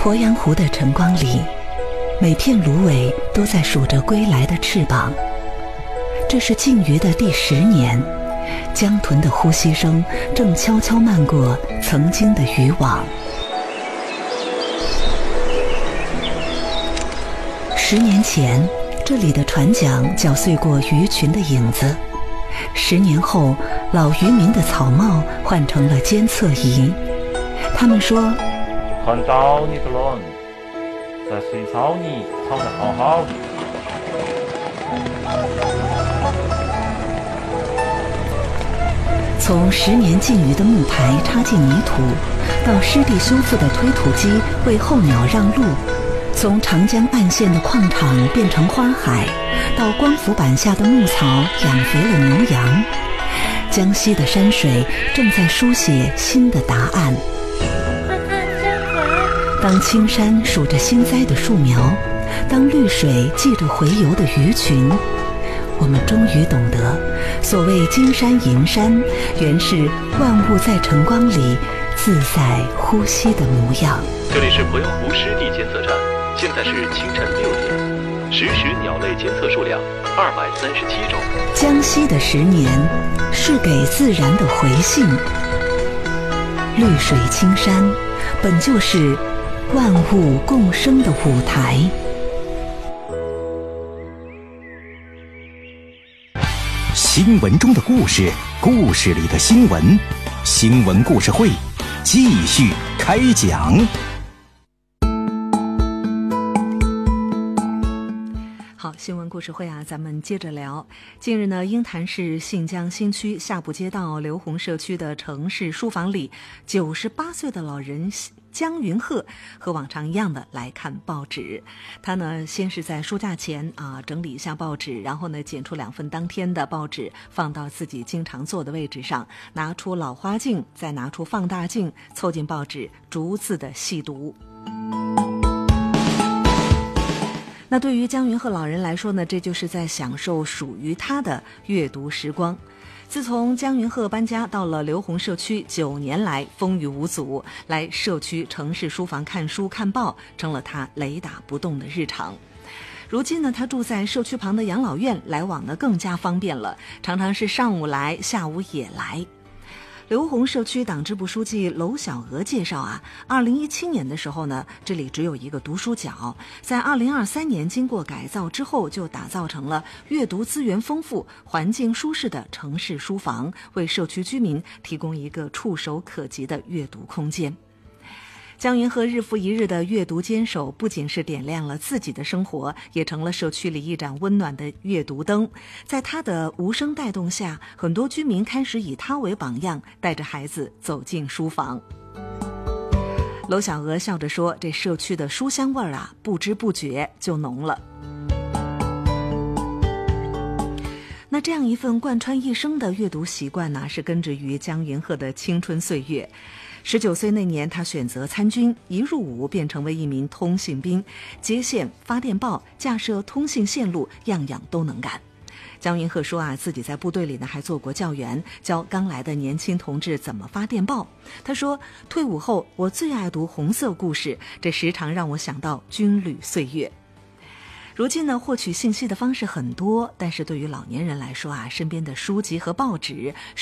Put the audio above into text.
鄱阳湖的晨光里，每片芦苇都在数着归来的翅膀。这是禁渔的第10年，江豚的呼吸声正悄悄漫过曾经的渔网。10年前，这里的船桨搅碎过鱼群的影子。10年后，老渔民的草帽换成了监测仪。他们说， 看到你的人，在水草里藏得好好的。 从10年禁渔的木排插进泥土，到湿地修复的推土机为候鸟让路，从长江岸线的矿场变成花海，到光伏板下的牧草养肥了牛羊，江西的山水正在书写新的答案。当青山数着新栽的树苗，当绿水记着回游的鱼群，我们终于懂得，所谓金山银山，原是万物在晨光里自在呼吸的模样。 这里是鄱阳湖湿地监测站，现在是清晨6点，实时鸟类监测数量237种。 江西的10年，是给自然的回信。绿水青山，本就是万物共生的舞台。 新闻中的故事，故事里的新闻，新闻故事会继续开讲。 好，新闻故事会啊，咱们接着聊。近日呢，鹰潭市信江新区下埠街道刘洪社区的城市书房里，98岁的老人江云鹤和往常一样的来看报纸。他呢，先是在书架前整理一下报纸，然后呢，捡出2份当天的报纸放到自己经常坐的位置上，拿出老花镜，再拿出放大镜，凑近报纸，逐字的细读。那对于江云鹤老人来说呢，这就是在享受属于他的阅读时光。自从江云鹤搬家到了刘洪社区9年来，风雨无阻，来社区城市书房看书看报成了他雷打不动的日常。如今呢，他住在社区旁的养老院，来往呢更加方便了，常常是上午来，下午也来。刘洪社区党支部书记娄小娥介绍2017年的时候呢，这里只有一个读书角，在2023年经过改造之后，就打造成了阅读资源丰富、环境舒适的城市书房，为社区居民提供一个触手可及的阅读空间。江云鹤日复一日的阅读坚守，不仅是点亮了自己的生活，也成了社区里一盏温暖的阅读灯。在他的无声带动下，很多居民开始以他为榜样，带着孩子走进书房。娄小娥笑着说，这社区的书香味儿不知不觉就浓了。那这样一份贯穿一生的阅读习惯呢，是根植于江云鹤的青春岁月。19岁那年，他选择参军，一入伍便成为一名通信兵，接线、发电报、架设通信线路，样样都能干。江云鹤说自己在部队里呢还做过教员，教刚来的年轻同志怎么发电报。他说，退伍后我最爱读红色故事，这时常让我想到军旅岁月。如今呢，获取信息的方式很多，但是对于老年人来说身边的书籍和报纸